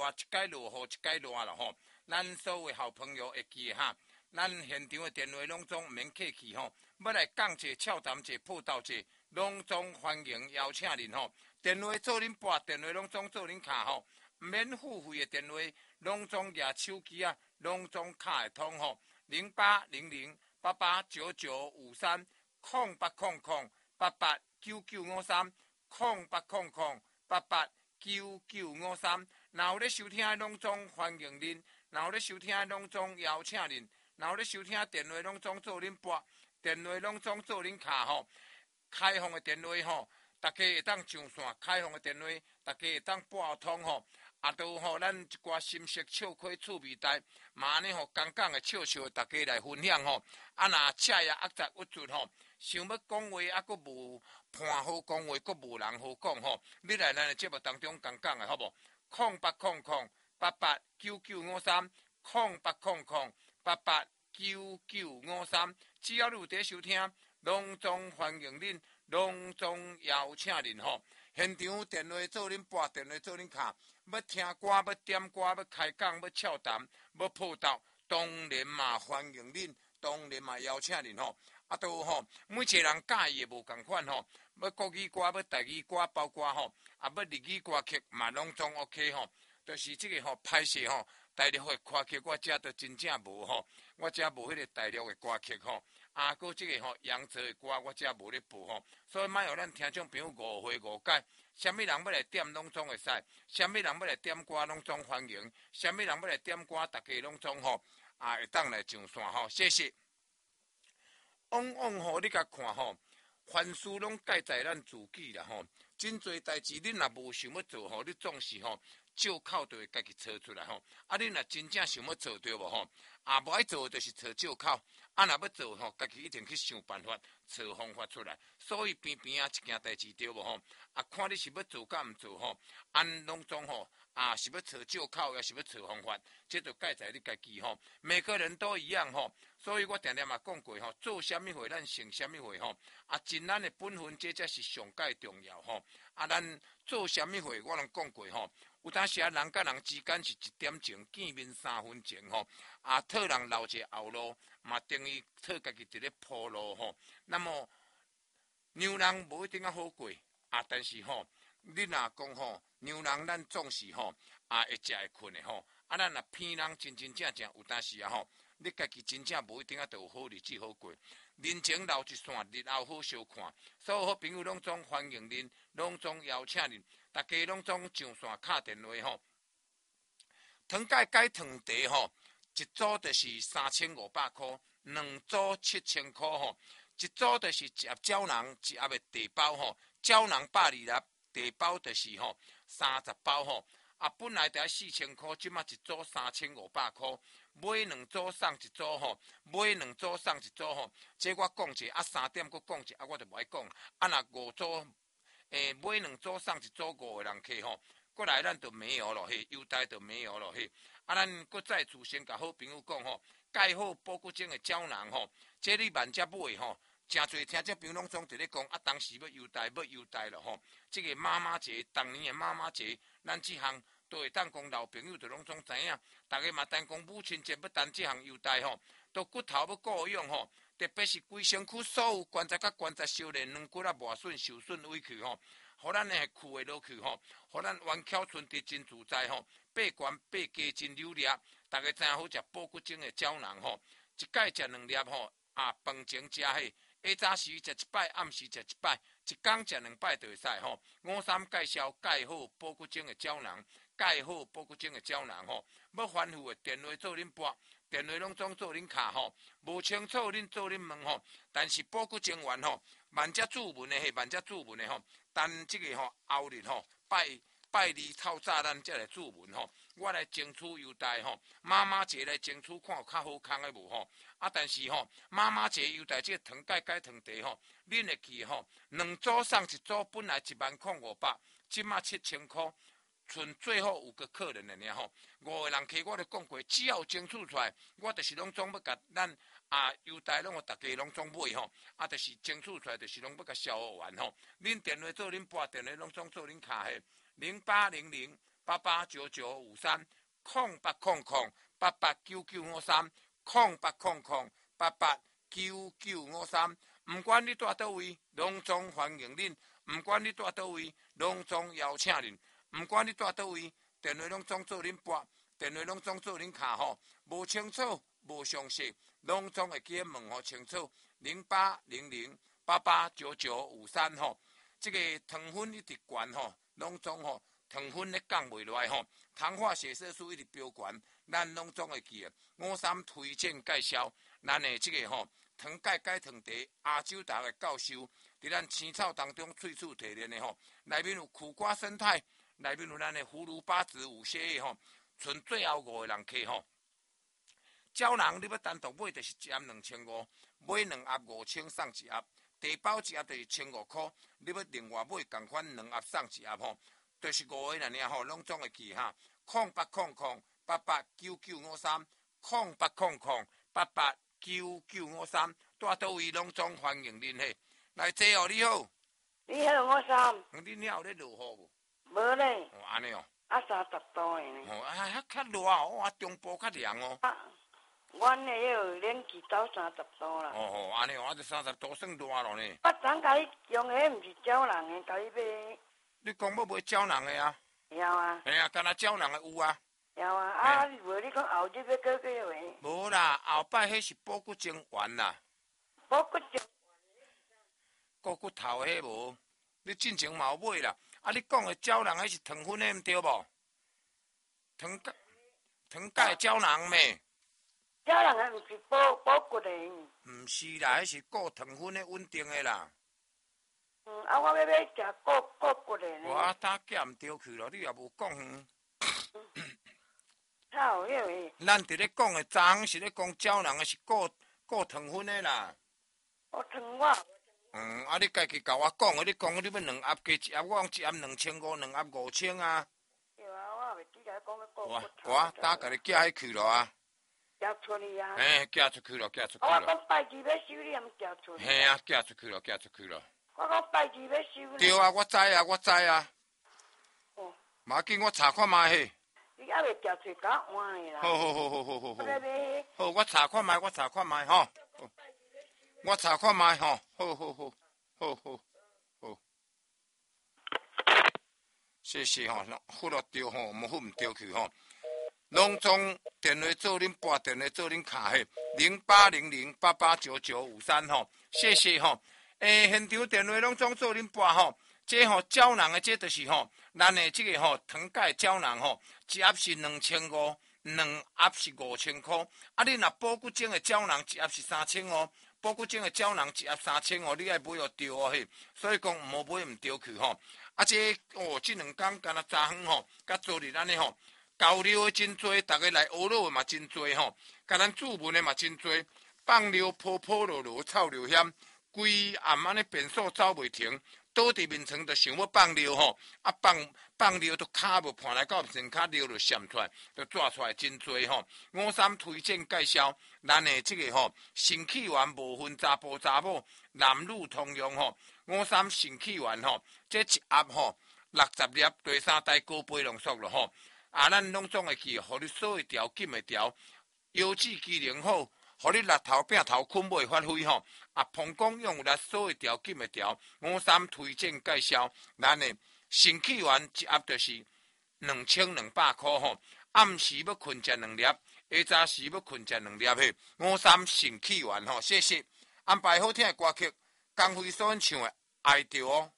大，一解落雨，一解热了吼。咱所有好朋友会记哈，咱现场的电话拢总毋免客气吼，要来讲者、俏谈者、报道者，拢总欢迎邀请恁吼。电话做恁拨，电话拢总做恁卡吼，免付费的电话拢总举手机啊，拢总卡会通吼。0800889953 0800889953 0800889953。若有咧收听的拢总欢迎恁，若有咧收听的拢总邀请恁，若有咧收听电话拢总做恁拨，电话拢总做恁卡吼。开放的电话吼，大家会当上线；开放的电话，大家会当拨通吼。啊，都吼，咱一寡心色笑亏趣味台，嘛呢吼，讲讲的笑笑，大家来分享吼。啊，若赤也压杂郁卒吼，想要讲话啊，佫无伴好讲话，佫无人好讲吼。你来咱的节目当中讲讲的好无？0800889953 0800889953，只要你有在收听，拢总欢迎恁，拢总邀请恁吼。现场电话做恁拨，电话做恁卡。要听歌，要点歌，要开讲，要俏谈，要报道，当然嘛欢迎恁，当然嘛邀请恁吼。啊，都吼，每一个人介意的无共款吼。要国语歌，要台语歌，包括吼，啊要日语歌曲嘛拢总 OK 吼。就是这个吼拍摄吼，大陆的歌曲我遮都真正无吼，我遮无迄个大陆的歌曲吼。啊，搁这个吼洋潮的歌我遮无咧播吼，所以莫互咱听众朋友误会误解。什么人要来点拢总会使，什么人要来点歌拢总欢迎，什么人要来点歌，大家拢总吼会当来上线吼，谢谢。往往吼你甲看吼，凡事拢盖在咱自己啦吼，真侪代志你若无想要做吼，你总是吼借口就会家己找出来吼。啊，你若真正想要做对无吼，无爱做就是找借口。啊，若要做吼，家己一定去想办法，找方法出来。所以偏偏一件代志对无吼？啊，看你是要做甲毋做吼，按拢总吼是要找借口，也是要找方法，这就盖在你家己吼。每个人都一样吼，所以我常常嘛讲过吼，做啥物货咱成啥物货吼。啊，尽咱的本分，这才是上界重要吼。啊，咱做啥物货，我拢讲过吼。有当时啊，人甲人之间是1点情，见面3分情吼。啊，替人留一个后路，嘛等于替家己一个铺路吼。那么让人无一定啊好过啊，但是吼，你若讲吼，让人咱总是吼会食会困的吼。啊，咱若骗人真正有当时啊吼，你家己真正无一定啊，就有好日子好过。人情留一线，日后好相看。所有好朋友拢总欢迎恁，拢总邀请恁。大家拢总上线敲电话吼，糖解解糖茶吼，一组就是3500块，2组7000块吼，一组就是一盒胶囊，一盒的茶包吼，胶囊120粒，茶包就是吼30包吼。啊，本来就要4000块，即马一组3500块，买2组送1组吼，买2组送1组吼。这我讲者啊，3点佫讲者啊，我就无爱讲。啊，若5组。买2组送1组5个人客吼，过来咱就没有了嘿，优待就没有了嘿。啊，咱搁再次先甲好朋友讲吼，盖好保骨精的胶囊吼，这你万只买吼，真侪听这朋友拢总伫咧讲啊，当时要优待了吼。这个妈妈节，当年的妈妈节，咱这项都会当讲老朋友就拢总知影，大家嘛单讲母亲节要等这项优待吼，都骨头要够用吼。特别是规身躯所有关节甲关节修炼软骨啊磨损受损委屈吼，互咱的躯会落去吼，互咱弯翘顺直真自在吼，爬悬爬低真有力。大家知影好食保骨精的胶囊吼，一盖食2粒吼，饭前食迄，下早时食1摆，暗时食1摆，一工食2摆就会使吼。53介绍盖好保骨精的胶囊，盖好保骨精的胶囊吼，要反复的电话做恁拨。电话拢总做恁卡吼，无清楚恁做恁问吼，但是保骨精元吼，万只注文的嘿，万只注文的吼，但这个吼后日吼拜2透早咱才来注文吼，我来争取优待吼，妈妈节来争取看有较好康的无吼，啊但是吼妈妈节优待这个糖解解糖茶吼，恁会记吼，2组送1组，本来10500，即马7000块。剩最后5个客人了呢吼，5个人客我就讲过，只要争取出来，我就是拢总要甲咱优待拢互大家拢总买吼，就是争取出来，就是拢要甲消耗完吼。恁电话做恁拨，电话拢总做恁卡嘿，0800 8800889953，889953，唔管你住倒位，拢总欢迎恁；唔管你住倒位，拢总邀请恁；唔管你住倒位，电话拢总做恁拨，电话拢总做恁卡吼。无清楚、无详细，拢总会记问吼清楚。0800889953吼，这个糖分一直悬吼，拢总吼糖分咧降袂落来吼，糖化血色素一直飙悬，咱拢总会记53推荐介绍，咱的这个吼糖钙解糖茶，亚洲大学教授伫咱青草当中萃取提炼的吼，内面有苦瓜生态，内面有咱的葫芦巴植物血液吼，剩最后5个人客吼。胶囊你要单独买就是1盒2500，买2盒5000送1盒，地包1盒就是1500块，你要另外买同款2盒送1盒吼，就是5个人吼，拢总会记哈，0800889953，0800889953，住倒位拢总欢迎恁嘿。来坐哦，你好。 你好，我三。 你遐有咧落雨无？ 无咧。 哦，安尼哦。 30度的呢。 哦，遐较热哦，中部较凉哦。 阮的迄个冷气到30度啦。 哦，安尼哦，就30度算热咯呢。 我昨甲你用的毋是胶囊的，甲你买。 你讲要买胶囊的啊？ 有啊。 嘿啊，干那胶囊的有啊。 有啊，无你讲后日要过几回？ 无啦，后摆迄是补骨精丸啦。 补骨精骨骨头迄无，你进前嘛有买啦。啊，你讲的胶囊迄是糖分的毋对无？糖钙胶囊咩？ 胶囊的毋是补骨的。 毋是啦，迄是固糖分的稳定的啦。 啊，我要食固骨的呢。 我打夹毋对去咯，你也无讲。 操，迄个。 咱伫咧讲的昨昏是咧讲胶囊的是固糖分的啦。 我糖我。 啊，你家己甲我讲的，你讲你要2盒加1盒，我讲1盒2500，2盒5000啊。 对啊，我袂记甲讲要固骨。 我打甲你寄迄去咯啊。 寄出去啊！ 寄出去咯，寄出去咯。 我讲拜二要收，你毋寄出去。 嘿啊，寄出去咯，寄出去咯。 我讲拜二要收。 对啊，我知啊，我知啊。 哦。 嘛要紧，我查看卖嘿。 你还袂寄出去甲我换的啦。 好。好，我查看卖，吼。我查看卖吼。好。谢谢吼，忽略掉吼，莫忽唔掉去吼。拢总电话做恁拨，电话做恁卡嘿，0800889953吼，谢谢吼。现场电话拢总做恁拨吼，这吼胶囊的这就是吼，咱的这个吼糖钙胶囊吼，1盒是2500，2盒是5000块。啊，你若补骨精的胶囊1盒是3000哦，补骨精的胶囊1盒3000哦，你爱买哦对哦嘿，所以讲唔好买唔对去吼。啊，这哦，这2天干那昨昏吼，甲昨日安尼吼。交流的真多，大家来学乐的嘛真多吼，甲咱注文的嘛真多，放流坡落，臭流险，规暗安尼变数走袂停，倒伫面床就想要放流吼，啊放流都骹无盘来到身骹流就闪出来，就抓出来真多吼。53推荐介绍，咱的这个吼肾气丸无分查甫查某，男女通用吼。53肾气丸吼，这1盒吼60粒，第3代高倍浓缩了吼。啊，咱拢总会记，互你锁会调、紧会调，腰子机能好，互你力头柄头困袂发挥吼。啊，膀胱用力锁会调、紧会调。53推荐介绍，咱的肾气丸1盒就是2200块吼。暗时要困食2粒，下早时要困食2粒嘿。53肾气丸吼，谢谢。安排好听的歌曲，江蕙所演唱的《爱着》哦。